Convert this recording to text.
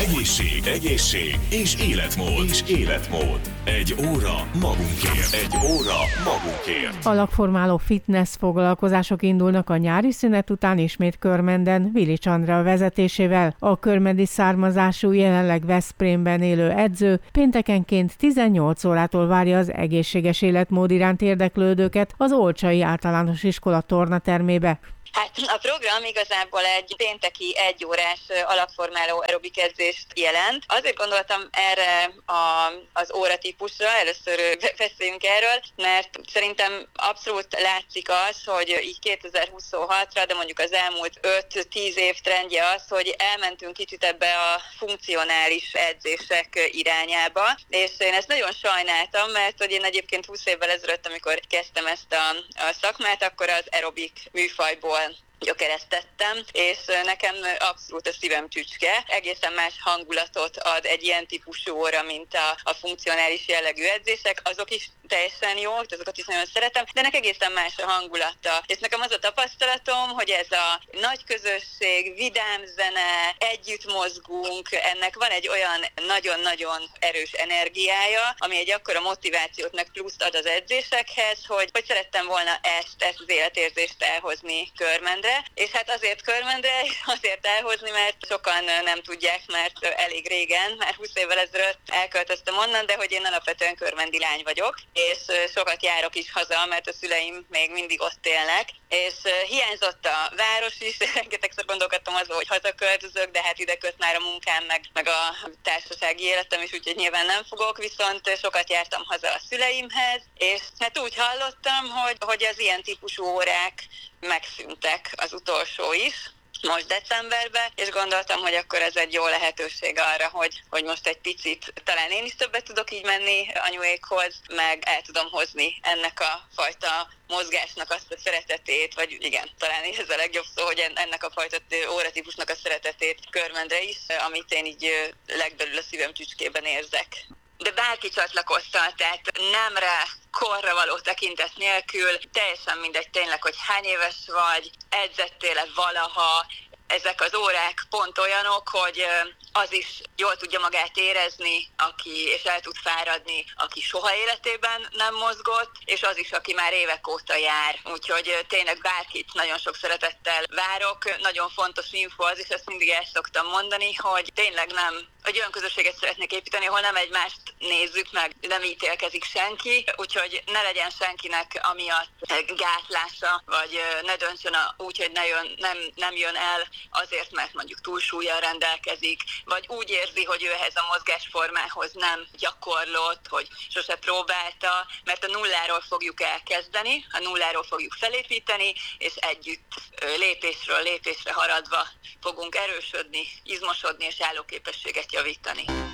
Egészség és életmód. Egy óra magunkért. Alakformáló fitness foglalkozások indulnak a nyári szünet után ismét Körmenden, Vilics Andrea vezetésével. A körmendi származású, jelenleg Veszprémben élő edző péntekenként 18 órától várja az egészséges életmód iránt érdeklődőket az Olcsai Általános Iskola tornatermébe. Hát a program igazából egy pénteki 1 órás alakformáló aerobik edzést jelent. Azért gondoltam erre az óratípusra, először beszéljünk erről, mert szerintem abszolút látszik az, hogy így 2026-ra, de mondjuk az elmúlt 5-10 év trendje az, hogy elmentünk kicsit ebbe a funkcionális edzések irányába, és én ezt nagyon sajnáltam, mert hogy én egyébként 20 évvel ezelőtt, amikor kezdtem ezt a szakmát, akkor az aerobik műfajból gyökeresztettem, és nekem abszolút a szívem csücske. Egészen más hangulatot ad egy ilyen típusú óra, mint a funkcionális jellegű edzések. Azok is teljesen jók, azokat is nagyon szeretem, de ennek egészen más a hangulata. És nekem az a tapasztalatom, hogy ez a nagy közösség, vidám zene, együtt mozgunk, ennek van egy olyan nagyon-nagyon erős energiája, ami egy akkora motivációt meg pluszt ad az edzésekhez, hogy szerettem volna ezt az életérzést elhozni Körmendre. És hát azért Körmendre, azért elhozni, mert sokan nem tudják, mert elég régen, már 20 évvel ezelőtt elköltöztem onnan, de hogy én alapvetően körmendi lány vagyok, és sokat járok is haza, mert a szüleim még mindig ott élnek, és hiányzott a város is, rengetegszer gondolkodtam azon, hogy hazaköltözök, de hát ide köt már a munkám, meg a társasági életem is, úgyhogy nyilván nem fogok, viszont sokat jártam haza a szüleimhez, és hát úgy hallottam, hogy az ilyen típusú órák megszűntek, az utolsó is, most decemberben, és gondoltam, hogy akkor ez egy jó lehetőség arra, hogy most egy picit, talán én is többet tudok így menni anyuékhoz, meg el tudom hozni ennek a fajta mozgásnak azt a szeretetét, vagy igen, talán ez a legjobb szó, hogy ennek a fajta óratípusnak a szeretetét Körmendre is, amit én így legbelül a szívem csücskében érzek. De bárki csatlakoztat, tehát nemre, korra való tekintet nélkül, teljesen mindegy tényleg, hogy hány éves vagy, edzettél-e valaha, ezek az órák pont olyanok, hogy az is jól tudja magát érezni, és el tud fáradni, aki soha életében nem mozgott, és az is, aki már évek óta jár. Úgyhogy tényleg bárkit nagyon sok szeretettel várok. Nagyon fontos info az, és ezt mindig el szoktam mondani, hogy tényleg nem egy olyan közösséget szeretnék építeni, ahol nem egymást nézzük meg, nem ítélkezik senki, úgyhogy ne legyen senkinek amiatt gátlása, vagy ne döntsön úgy, hogy nem jön el azért, mert mondjuk túlsúllyal rendelkezik, vagy úgy érzi, hogy ő ehhez a mozgásformához nem gyakorlott, hogy sose próbálta, mert a nulláról fogjuk elkezdeni, a nulláról fogjuk felépíteni, és együtt lépésről lépésre haradva fogunk erősödni, izmosodni és állóképességet javítani.